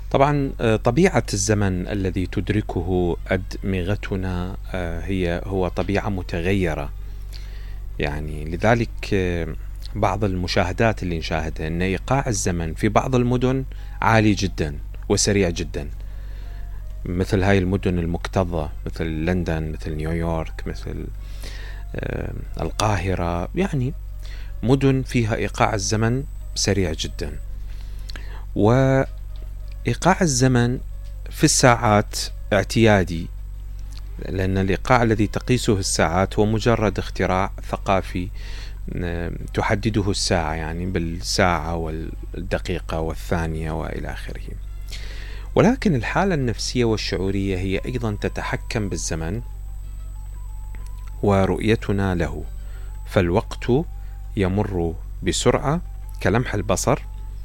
طبعا طبيعة الزمن الذي تدركه أدمغتنا هو طبيعة متغيرة. يعني لذلك بعض المشاهدات اللي نشاهدها أن إيقاع الزمن في بعض المدن عالي جدا وسريع جدا، مثل هاي المدن المكتظة مثل لندن، مثل نيويورك، مثل القاهرة، يعني مدن فيها إيقاع الزمن سريع جدا. وإيقاع الزمن في الساعات اعتيادي، لأن الإيقاع الذي تقيسه الساعات هو مجرد اختراع ثقافي تحدده الساعة، يعني بالساعة والدقيقة والثانية وإلى آخره. ولكن الحالة النفسية والشعورية هي أيضا تتحكم بالزمن ورؤيتنا له، فالوقت يمر بسرعة كلمح البصر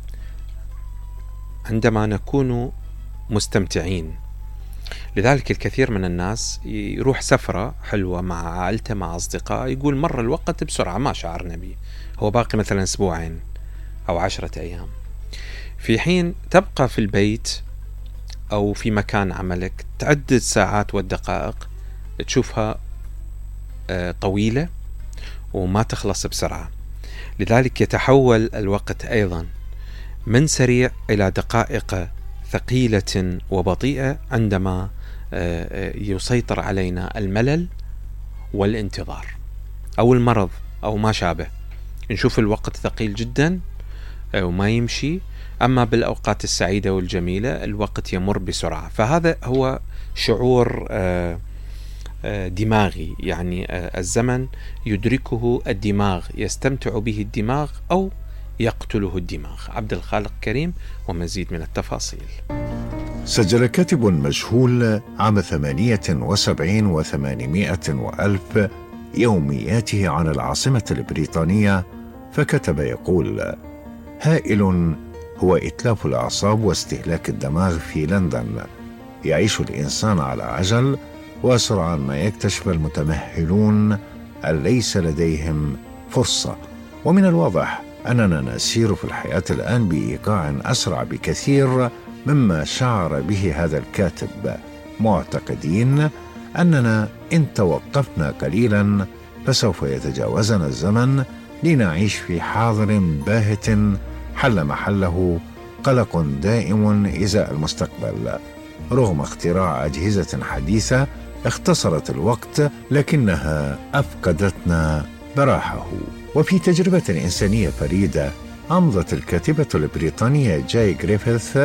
عندما نكون مستمتعين. لذلك الكثير من الناس يروح سفرة حلوة مع عائلته مع أصدقاء، يقول مر الوقت بسرعة ما شعرنا به، هو باقي مثلا أسبوعين أو 10 أيام، في حين تبقى في البيت أو في مكان عملك تعد الساعات والدقائق تشوفها طويلة وما تخلص بسرعة. لذلك يتحول الوقت أيضا من سريع إلى دقائق ثقيلة وبطيئة عندما يسيطر علينا الملل والانتظار أو المرض أو ما شابه. نشوف الوقت ثقيل جدا وما يمشي، أما بالأوقات السعيدة والجميلة الوقت يمر بسرعة. فهذا هو شعور دماغي، يعني الزمن يدركه الدماغ، يستمتع به الدماغ أو يقتله الدماغ. عبد الخالق كريم ومزيد من التفاصيل. سجل كاتب مجهول عام 78 و800 وألف يومياته عن العاصمة البريطانية، فكتب يقول: هائل هو إتلاف الأعصاب واستهلاك الدماغ في لندن. يعيش الإنسان على عجل، وسرعان ما يكتشف المتمهلون أن ليس لديهم فرصة. ومن الواضح أننا نسير في الحياة الآن بإيقاع أسرع بكثير مما شعر به هذا الكاتب، معتقدين أننا إن توقفنا قليلا فسوف يتجاوزنا الزمن لنعيش في حاضر باهت حل محله قلق دائم إزاء المستقبل. رغم اختراع أجهزة حديثة اختصرت الوقت، لكنها أفقدتنا براحه. وفي تجربة إنسانية فريدة أمضت الكاتبة البريطانية جاي جريفيث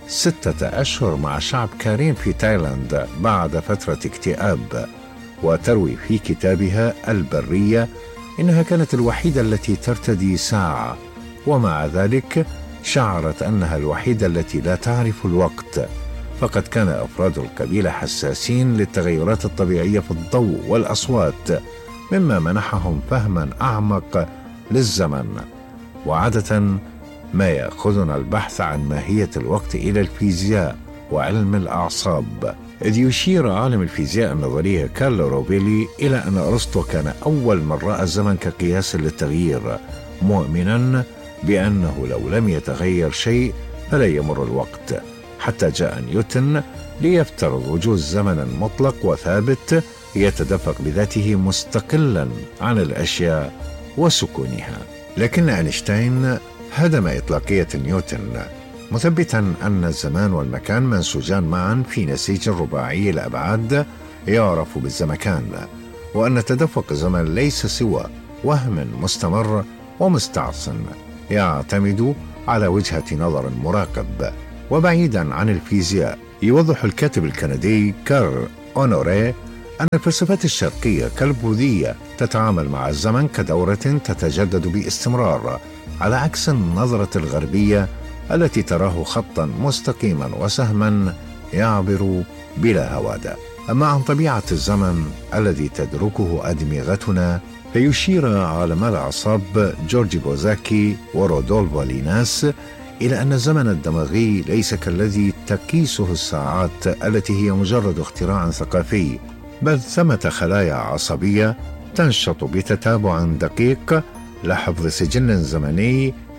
6 أشهر مع شعب كارين في تايلاند بعد فترة اكتئاب، وتروي في كتابها البرية إنها كانت الوحيدة التي ترتدي ساعة، ومع ذلك شعرت أنها الوحيدة التي لا تعرف الوقت، فقد كان أفراد القبيلة حساسين للتغيرات الطبيعية في الضوء والأصوات، مما منحهم فهما أعمق للزمن. وعادة ما يأخذنا البحث عن ماهية الوقت إلى الفيزياء وعلم الأعصاب، إذ يشير عالم الفيزياء النظرية كارلو روبيلي إلى أن أرسطو كان أول من رأى الزمن كقياس للتغيير، مؤمنا بأنه لو لم يتغير شيء فلا يمر الوقت، حتى جاء نيوتن ليفترض وجود زمن مطلق وثابت يتدفق بذاته مستقلا عن الأشياء وسكونها. لكن أينشتاين هدم إطلاقية نيوتن، مثبتا أن الزمان والمكان منسوجان معا في نسيج رباعي الأبعاد يعرف بالزمكان، وأن تدفق الزمن ليس سوى وهم مستمر ومستعصم يعتمد على وجهة نظر مراقب. وبعيدا عن الفيزياء، يوضح الكاتب الكندي كارل أونوري أن الفلسفات الشرقية كالبوذية تتعامل مع الزمن كدورة تتجدد باستمرار، على عكس النظرة الغربية التي تراه خطا مستقيما وسهما يعبر بلا هوادة. أما عن طبيعة الزمن الذي تدركه أدمغتنا، فيشير عالما الأعصاب جورج بوزاكي ورودولفو ليناس إلى أن الزمن الدماغي ليس كالذي تقيسه الساعات التي هي مجرد اختراع ثقافي، بل ثمة خلايا عصبية تنشط بتتابع دقيق لحفظ سجل زمني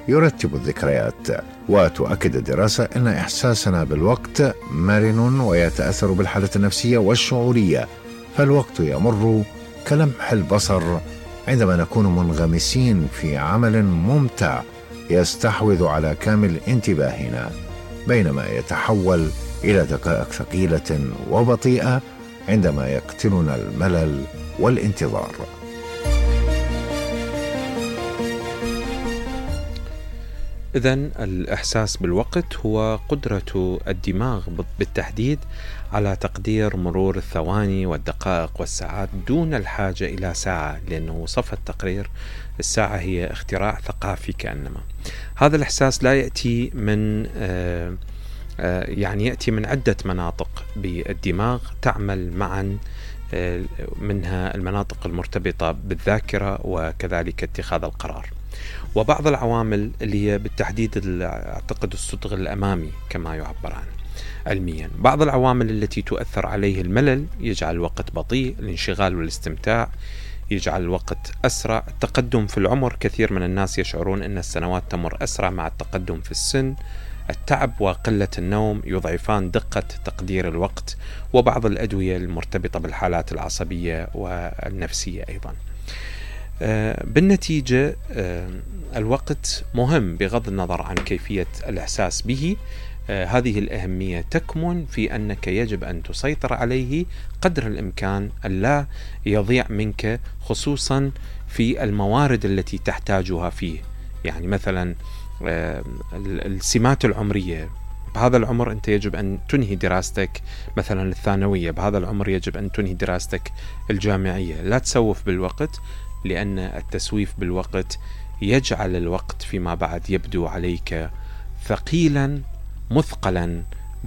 يرتب الذكريات. وتؤكد الدراسة أن إحساسنا بالوقت مرن ويتأثر بالحالة النفسية والشعورية، فالوقت يمر كلمح البصر عندما نكون منغمسين في عمل ممتع يستحوذ على كامل انتباهنا، بينما يتحول إلى دقائق ثقيلة وبطيئة عندما يقتلنا الملل والانتظار. إذن الإحساس بالوقت هو قدرة الدماغ بالتحديد على تقدير مرور الثواني والدقائق والساعات دون الحاجة إلى ساعة، لأنه وصف التقرير الساعة هي اختراع ثقافي كأنما. هذا الإحساس لا يأتي من يأتي من عدة مناطق بالدماغ تعمل معا، منها المناطق المرتبطة بالذاكرة وكذلك اتخاذ القرار، وبعض العوامل اللي هي بالتحديد أعتقد الصدغ الأمامي كما يعبر عنه علميا. بعض العوامل التي تؤثر عليه الملل يجعل الوقت بطيء، الانشغال والاستمتاع يجعل الوقت أسرع، التقدم في العمر، كثير من الناس يشعرون أن السنوات تمر أسرع مع التقدم في السن، التعب وقلة النوم يضعفان دقة تقدير الوقت، وبعض الأدوية المرتبطة بالحالات العصبية والنفسية أيضا. بالنتيجة الوقت مهم بغض النظر عن كيفية الإحساس به. هذه الأهمية تكمن في أنك يجب أن تسيطر عليه قدر الإمكان، ألا يضيع منك، خصوصا في الموارد التي تحتاجها فيه. يعني مثلا السمات العمرية، بهذا العمر أنت يجب أن تنهي دراستك مثلا الثانوية، بهذا العمر يجب أن تنهي دراستك الجامعية. لا تسوف بالوقت، لأن التسويف بالوقت يجعل الوقت فيما بعد يبدو عليك ثقيلا مثقلا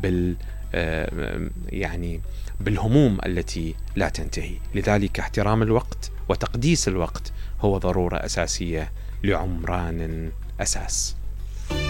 بالهموم التي لا تنتهي. لذلك احترام الوقت وتقديس الوقت هو ضرورة أساسية لعمران أساس.